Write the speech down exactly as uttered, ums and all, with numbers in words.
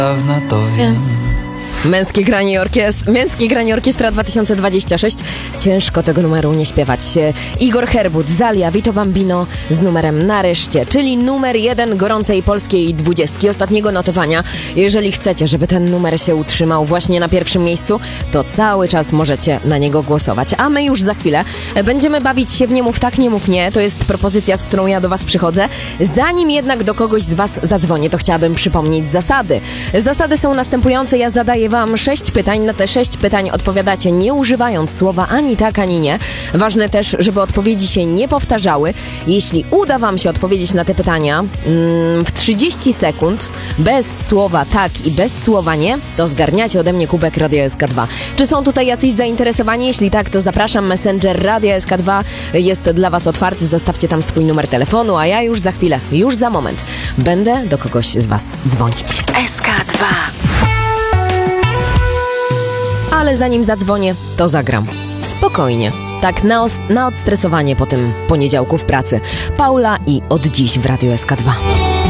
Dawna to wiem. Męskie granie, orkies- Męskie granie Orkiestra dwa tysiące dwadzieścia sześć. Ciężko tego numeru nie śpiewać. Igor Herbut, Zalia, Vito Bambino z numerem Nareszcie, czyli numer jeden gorącej polskiej dwudziestki, ostatniego notowania. Jeżeli chcecie, żeby ten numer się utrzymał właśnie na pierwszym miejscu, to cały czas możecie na niego głosować. A my już za chwilę będziemy bawić się w Nie mów tak, nie mów nie. To jest propozycja, z którą ja do was przychodzę. Zanim jednak do kogoś z was zadzwonię, to chciałabym przypomnieć zasady. Zasady są następujące. Ja zadaję wam sześć pytań. Na te sześć pytań odpowiadacie nie używając słowa ani tak, ani nie. Ważne też, żeby odpowiedzi się nie powtarzały. Jeśli uda wam się odpowiedzieć na te pytania mm, w trzydzieści sekund, bez słowa tak i bez słowa nie, to zgarniacie ode mnie kubek Radio S K dwa. Czy są tutaj jacyś zainteresowani? Jeśli tak, to zapraszam. Messenger Radio S K dwa jest dla was otwarty. Zostawcie tam swój numer telefonu, a ja już za chwilę, już za moment będę do kogoś z was dzwonić. S K dwa. Ale zanim zadzwonię, to zagram. Spokojnie. Tak na, os- na odstresowanie po tym poniedziałku w pracy. Paula i Od dziś w Radiu S K dwa.